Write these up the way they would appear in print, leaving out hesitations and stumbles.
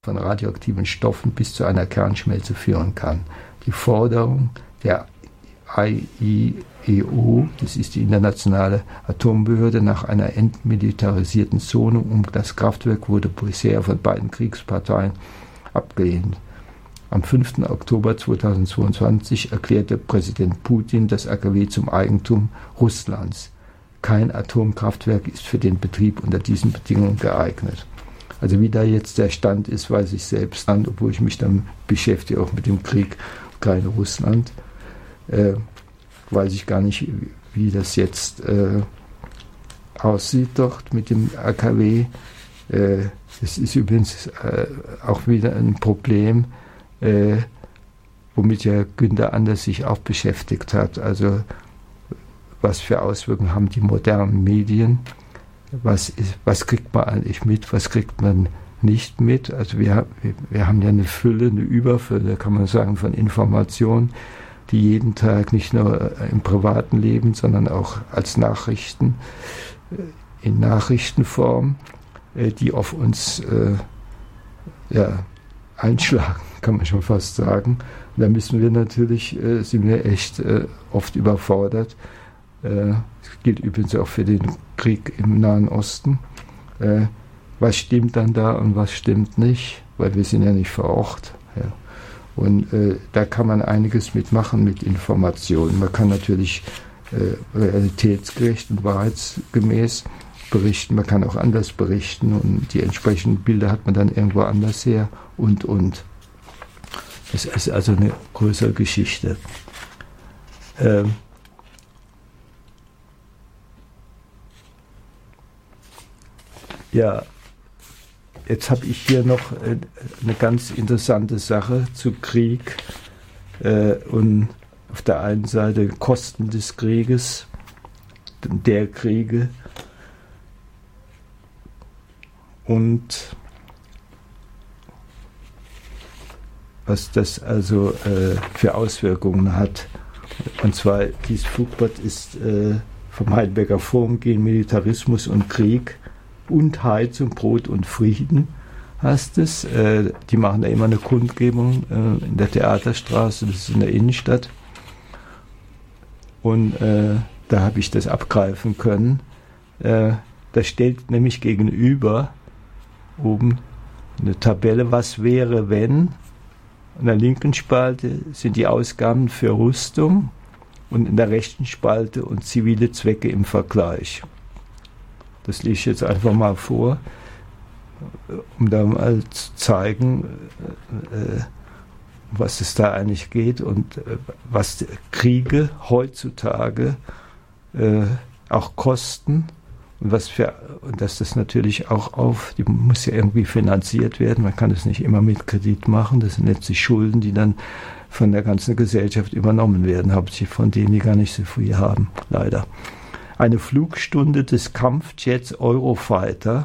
von radioaktiven Stoffen bis zu einer Kernschmelze führen kann. Die Forderung der IAEO, das ist die internationale Atombehörde, nach einer entmilitarisierten Zone um das Kraftwerk wurde bisher von beiden Kriegsparteien abgelehnt. Am 5. Oktober 2022 erklärte Präsident Putin das AKW zum Eigentum Russlands. Kein Atomkraftwerk ist für den Betrieb unter diesen Bedingungen geeignet. Also wie da jetzt der Stand ist, weiß ich selbst an, obwohl ich mich dann beschäftige, auch mit dem Krieg Ukraine-Russland. Weiß ich gar nicht, wie das jetzt aussieht dort mit dem AKW. Das ist übrigens auch wieder ein Problem, womit ja Günther Anders sich auch beschäftigt hat. Also was für Auswirkungen haben die modernen Medien? Was kriegt man eigentlich mit, was kriegt man nicht mit? Also wir haben ja eine Fülle, eine Überfülle, kann man sagen, von Informationen, die jeden Tag nicht nur im privaten Leben, sondern auch als Nachrichten, in Nachrichtenform, die auf uns einschlagen, kann man schon fast sagen. Und da müssen wir natürlich, sind wir echt oft überfordert. Das gilt übrigens auch für den Krieg im Nahen Osten. Was stimmt dann da und was stimmt nicht? Weil wir sind ja nicht vor Ort. Ja. Und da kann man einiges mitmachen mit Informationen. Man kann natürlich realitätsgerecht und wahrheitsgemäß berichten. Man kann auch anders berichten und die entsprechenden Bilder hat man dann irgendwo anders her und. Das ist also eine größere Geschichte. Ja, jetzt habe ich hier noch eine ganz interessante Sache zu Krieg und auf der einen Seite Kosten des Krieges, der Kriege und was das also für Auswirkungen hat. Und zwar, dieses Flugblatt ist vom Heidelberger Forum gegen Militarismus und Krieg und Heizung, Brot und Frieden heißt es. Die machen da immer eine Kundgebung in der Theaterstraße, das ist in der Innenstadt. Und da habe ich das abgreifen können. Da stellt nämlich gegenüber oben eine Tabelle, was wäre, wenn. In der linken Spalte sind die Ausgaben für Rüstung und in der rechten Spalte und zivile Zwecke im Vergleich. Das lese ich jetzt einfach mal vor, um da mal zu zeigen, was es da eigentlich geht und was Kriege heutzutage auch kosten und dass das natürlich auch die muss ja irgendwie finanziert werden. Man kann das nicht immer mit Kredit machen. Das sind letztlich Schulden, die dann von der ganzen Gesellschaft übernommen werden, hauptsächlich von denen, die gar nicht so viel haben, leider. Eine Flugstunde des Kampfjets Eurofighter,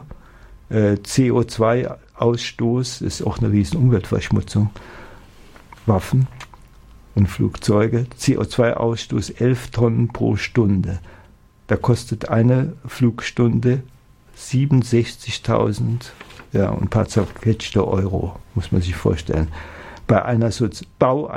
CO2-Ausstoß, ist auch eine riesen Umweltverschmutzung, Waffen und Flugzeuge, CO2-Ausstoß 11 Tonnen pro Stunde. Da kostet eine Flugstunde 67.000 und ein paar zerquetschte Euro, muss man sich vorstellen. Bei einer